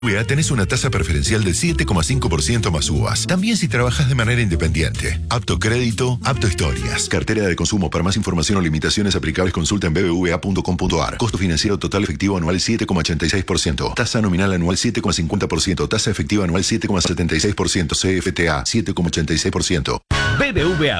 BBVA tenés una tasa preferencial del 7,5% más uvas. También si trabajas de manera independiente. Apto crédito, apto historias. Cartera de consumo. Para más información o limitaciones aplicables consulta en bbva.com.ar. Costo financiero total efectivo anual 7,86%. Tasa nominal anual 7,50%. Tasa efectiva anual 7,76%. CFTA 7,86%. BBVA